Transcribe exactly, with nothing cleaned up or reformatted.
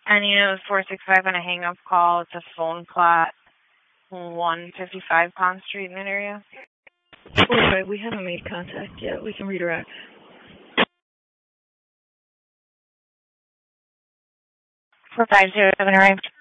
N U four six five on a hang-up call. It's a phone plot, one fifty-five Pond Street in that area. Okay, we haven't made contact yet. We can redirect. four five zero seven arrived.